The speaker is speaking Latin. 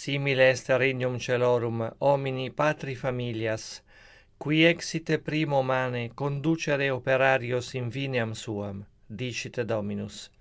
simile est regnum celorum homini patri familias, qui exite primo mane conducere operarios in viniam suam, dicite Dominus.